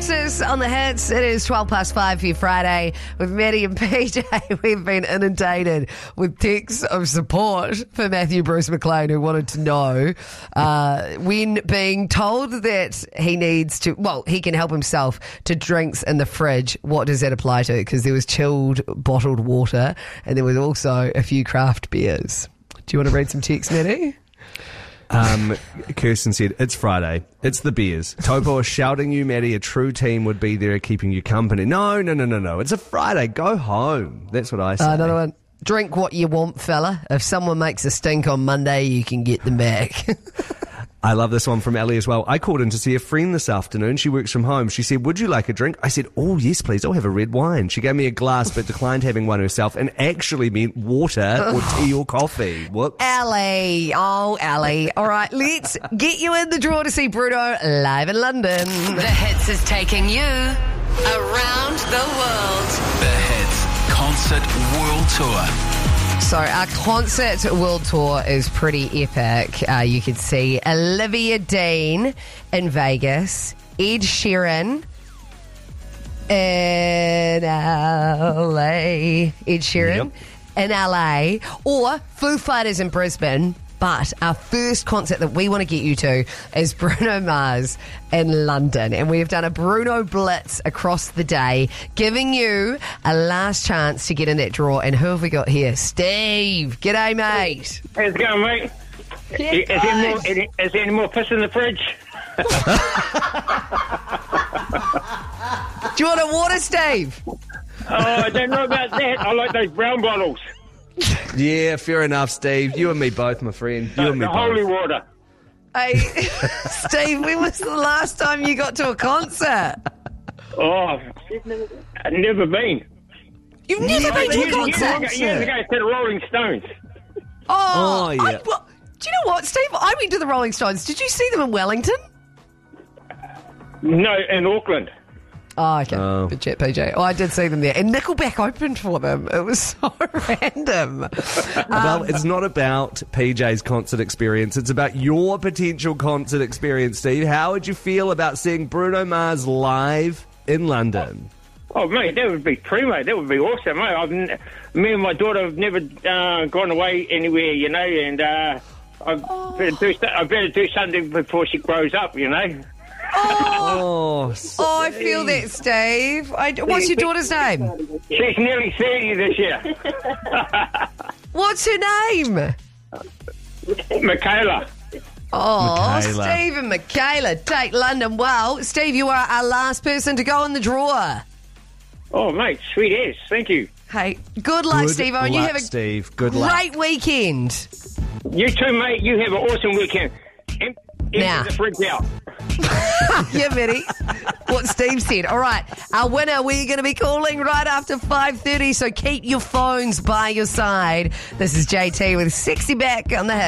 Oasis on the hits. It is 5:12 for your Friday with Maddie and PJ. We've been inundated with texts of support for Matthew Bruce McLean, who wanted to know when being told that he needs to, well, he can help himself to drinks in the fridge, what does that apply to? Because there was chilled bottled water and there was also a few craft beers. Do you want to read some texts, Maddie? Kirsten said, it's Friday. It's the beers. Topo is shouting you, Maddie. A true team would be there keeping you company. No. It's a Friday. Go home. That's what I say. Another one. Drink what you want, fella. If someone makes a stink on Monday, you can get them back. I love this one from Ellie as well. I called in to see a friend this afternoon. She works from home. She said, would you like a drink? I said, oh, yes, please. I'll have a red wine. She gave me a glass but declined having one herself and actually meant water or tea or coffee. Whoops. Ellie. Oh, Ellie. All right, let's get you in the draw to see Bruno live in London. The Hits is taking you around the world. The Hits Concert World Tour. So our concert world tour is pretty epic. You could see Olivia Dean in Vegas, Ed Sheeran in LA, in LA, or Foo Fighters in Brisbane. But our first concert that we want to get you to is Bruno Mars in London. And we have done a Bruno Blitz across the day, giving you a last chance to get in that draw. And who have we got here? Steve. G'day, mate. How's it going, mate? Is there any more piss in the fridge? Do you want a water, Steve? Oh, I don't know about that. I like those brown bottles. Yeah, fair enough, Steve. You and me both, my friend. You and me the both. holy water. Hey, Steve, when was the last time you got to a concert? Oh, I've never been. You've never been to a concert? Years ago, to the Rolling Stones. Oh, yeah. Do you know what, Steve? I went to the Rolling Stones. Did you see them in Wellington? No, in Auckland. Oh, okay. Good chat, PJ. Oh, I did see them there. And Nickelback opened for them. It was so random. Well, it's not about PJ's concert experience. It's about your potential concert experience, Steve. How would you feel about seeing Bruno Mars live in London? Oh, mate, that would be primo. That would be awesome, mate. Me and my daughter have never gone away anywhere, you know, and I better do something before she grows up, you know. Oh, I feel that, Steve. What's your daughter's name? She's nearly 30 this year. What's her name? Michaela. Oh, Michaela. Steve and Michaela take London. Well, Steve, you are our last person to go in the draw. Oh, mate, sweet ass. Thank you. Hey, good luck, Steve. And you have a Steve. Good luck. great weekend. You too, mate. You have an awesome weekend. Now. The fridge out. Yeah, Betty. What Steve said. All right, our winner, we're going to be calling right after 5:30, so keep your phones by your side. This is JT with Sexy Back on the Hit.